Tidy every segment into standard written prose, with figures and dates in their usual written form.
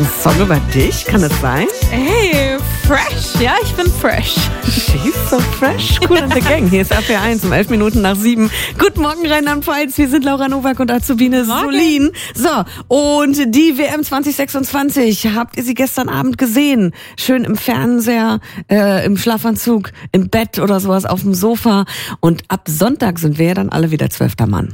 ein Song über dich? Kann das sein? Hey, fresh. Ja, ich bin fresh. She's so fresh. Cool in the Gang. Hier ist RPR1 um 7:11. Guten Morgen, Rheinland-Pfalz. Wir sind Laura Nowak und Azubine Solin. So, und die WM 2026, habt ihr sie gestern Abend gesehen? Schön im Fernseher, im Schlafanzug, im Bett oder sowas auf dem Sofa. Und ab Sonntag sind wir ja dann alle wieder 12. Mann.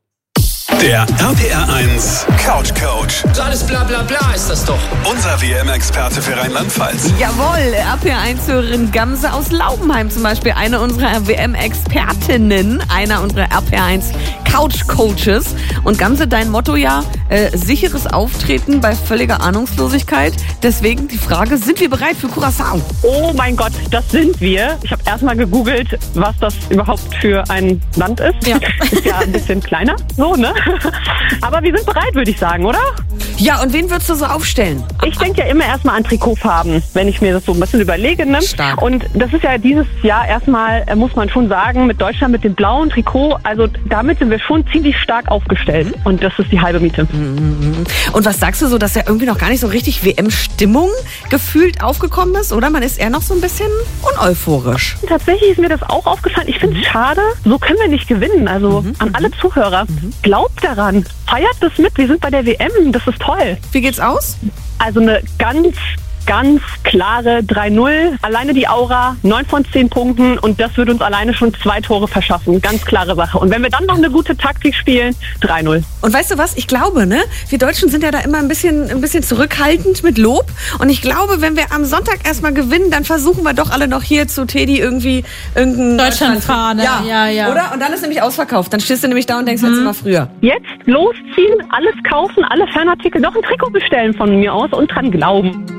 Der RPR1 Couch Coach. So alles bla bla bla ist das doch. Unser WM-Experte für Rheinland-Pfalz. Jawohl, RPR1-Hörerin Gamse aus Laubenheim zum Beispiel, eine unserer WM-Expertinnen, einer unserer RPR1 Couch Coaches. Und Gamse, dein Motto ja, sicheres Auftreten bei völliger Ahnungslosigkeit. Deswegen die Frage, sind wir bereit für Curaçao? Oh mein Gott, das sind wir. Ich habe erstmal gegoogelt, was das überhaupt für ein Land ist. Ja. Ist ja ein bisschen kleiner, so, ne? Aber wir sind bereit, würde ich sagen, oder? Ja, und wen würdest du so aufstellen? Ich denke ja immer erstmal an Trikotfarben, wenn ich mir das so ein bisschen überlege. Ne? Stark. Und das ist ja dieses Jahr erstmal, muss man schon sagen, mit Deutschland mit dem blauen Trikot, also damit sind wir schon ziemlich stark aufgestellt. Und das ist die halbe Miete. Und was sagst du so, dass ja irgendwie noch gar nicht so richtig WM-Stimmung gefühlt aufgekommen ist, oder? Man ist eher noch so ein bisschen uneuphorisch. Tatsächlich ist mir das auch aufgefallen. Ich finde es schade, so können wir nicht gewinnen. Also an alle Zuhörer, glaubt daran, feiert das mit, wir sind bei der WM, das ist toll. Wie geht's aus? Also eine ganz klare 3-0. Alleine die Aura, 9 von 10 Punkten und das würde uns alleine schon 2 Tore verschaffen. Ganz klare Sache. Und wenn wir dann noch eine gute Taktik spielen, 3-0. Und weißt du was? Ich glaube, ne? Wir Deutschen sind ja da immer ein bisschen zurückhaltend mit Lob. Und ich glaube, wenn wir am Sonntag erstmal gewinnen, dann versuchen wir doch alle noch hier zu Teddy irgendwie irgendein Deutschlandfahne. Ja. Oder? Und dann ist nämlich ausverkauft. Dann stehst du nämlich da und denkst, jetzt immer früher. Jetzt losziehen, alles kaufen, alle Fanartikel, noch ein Trikot bestellen von mir aus und dran glauben.